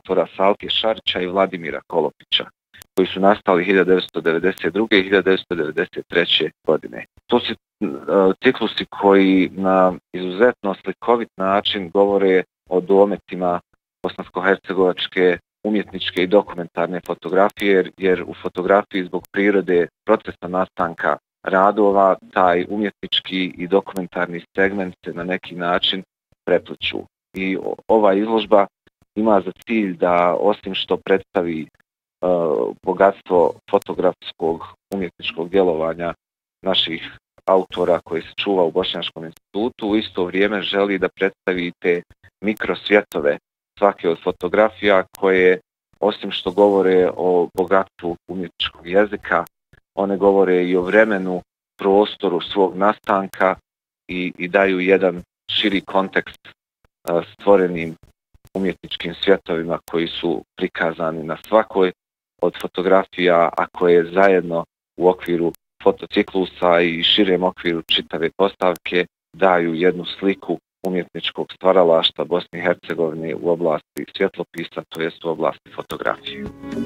autora Salke Šarića i Vladimira Kolopića, koji su nastali 1992. i 1993. godine. To su ciklusi koji na izuzetno slikovit način govore o dometima bosansko-hercegovačke umjetničke i dokumentarne fotografije, jer u fotografiji zbog prirode procesa nastanka radova taj umjetnički i dokumentarni segment se na neki način prepliču. I ova izložba ima za cilj da osim što predstavi bogatstvo fotografskog umjetničkog djelovanja naših autora koji se čuva u Bošnjačkom institutu, u isto vrijeme želi da predstavi te mikrosvjetove svake od fotografija koje osim što govore o bogatstvu umjetničkog jezika, one govore i o vremenu, prostoru svog nastanka i daju jedan širi kontekst stvorenim umjetničkim svjetovima koji su prikazani na svakoj od fotografija, a koje zajedno u okviru fotociklusa i širem okviru čitave postavke daju jednu sliku umjetničkog stvaralaštva Bosne i Hercegovine u oblasti svjetlopisa, to jest u oblasti fotografije.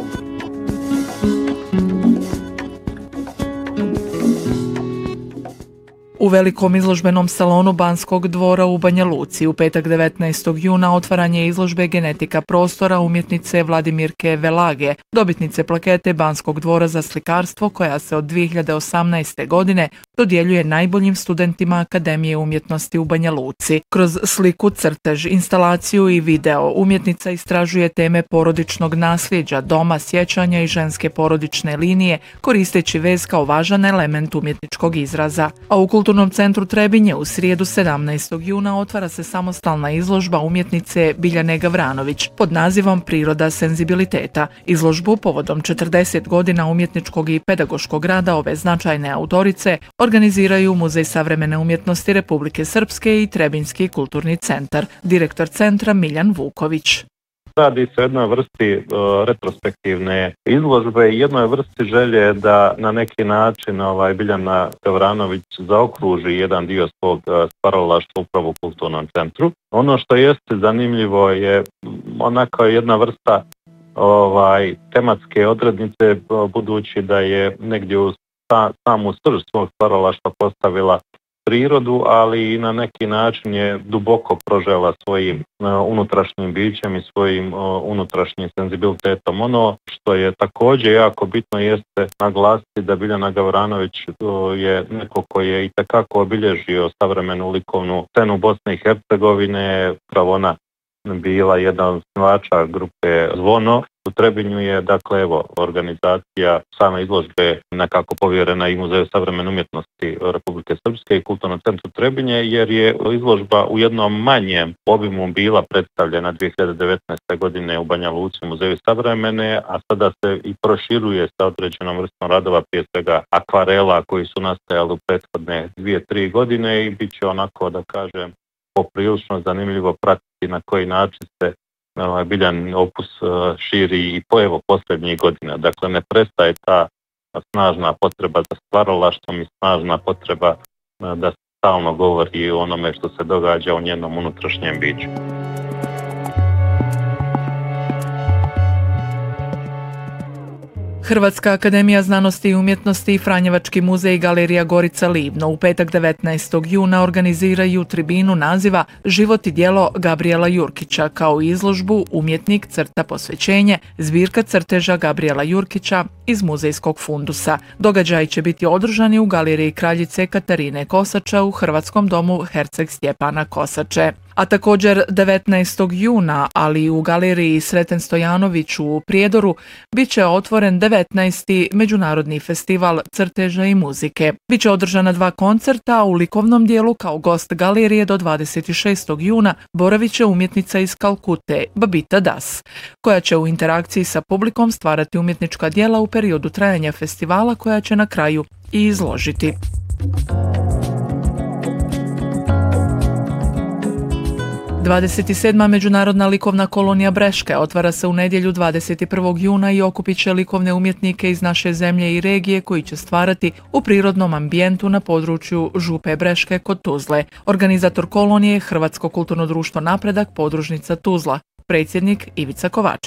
U velikom izložbenom salonu Banskog dvora u Banja Luci u petak 19. juna otvaranje izložbe Genetika prostora umjetnice Vladimirke Velage, dobitnice plakete Banskog dvora za slikarstvo koja se od 2018. godine dodjeljuje najboljim studentima Akademije umjetnosti u Banja Luci. Kroz sliku, crtež, instalaciju i video umjetnica istražuje teme porodičnog nasljeđa, doma, sjećanja i ženske porodične linije, koristeći vez kao važan element umjetničkog izraza. A u Kulturnom centru Trebinje u srijedu 17. juna otvara se samostalna izložba umjetnice Biljane Gavranović pod nazivom Priroda senzibiliteta. Izložbu povodom 40 godina umjetničkog i pedagoškog rada ove značajne autorice organiziraju Muzej savremene umjetnosti Republike Srpske i Trebinjski kulturni centar. Direktor centra Miljan Vuković. Radi se o jednoj vrsti retrospektivne izložbe i jednoj vrsti želje da na neki način Biljana Gavranović zaokruži jedan dio svog stvaralaštva upravo u kulturnom centru. Ono što jeste zanimljivo je onako jedna vrsta tematske odrednice, budući da je negdje u samu srž svog stvaralaštva postavila prirodu, ali i na neki način je duboko prožela svojim unutrašnjim bićem i svojim unutrašnjim senzibilitetom. Ono što je također jako bitno jeste naglasiti da Biljana Gavranović je neko koji je itekako obilježio savremenu likovnu scenu Bosne i Hercegovine. Upravo ona bila jedan od osnivača grupe Zvono. U Trebinju je, organizacija same izložbe nekako povjerena i Muzeju savremene umjetnosti Republike Srpske i Kulturnom centru Trebinje, jer je izložba u jednom manjem obimu bila predstavljena 2019. godine u Banja Luci u Muzeju savremene, a sada se i proširuje sa određenom vrstom radova, prije svega akvarela koji su nastajali u prethodne 2-3 godine i bit će onako, da kažem, poprilično zanimljivo pratiti na koji način se Biljan opus širi i posljednjih godina. Dakle, ne prestaje ta snažna potreba za stvaralaštvom i snažna potreba da se stalno govori o onome što se događa u njenom unutrašnjem biću. Hrvatska akademija znanosti i umjetnosti i Franjevački muzej i galerija Gorica Livno u petak 19. juna organiziraju tribinu naziva Život i djelo Gabrijela Jurkića kao izložbu Umjetnik crta posvećenje, zbirka crteža Gabrijela Jurkića iz muzejskog fundusa. Događaj će biti održani u galeriji kraljice Katarine Kosača u Hrvatskom domu Herceg Stjepana Kosače. A također 19. juna, ali u galeriji Sreten Stojanović u Prijedoru, bit će otvoren 19. Međunarodni festival crteža i muzike. Biće održana 2 koncerta, a u likovnom dijelu kao gost galerije do 26. juna boravit će umjetnica iz Kalkute, Babita Das, koja će u interakciji sa publikom stvarati umjetnička djela u periodu trajanja festivala koja će na kraju i izložiti. 27. Međunarodna likovna kolonija Breške otvara se u nedjelju 21. juna i okupit će likovne umjetnike iz naše zemlje i regije koji će stvarati u prirodnom ambijentu na području Župe Breške kod Tuzle. Organizator kolonije je Hrvatsko kulturno društvo Napredak, podružnica Tuzla, predsjednik Ivica Kovačević.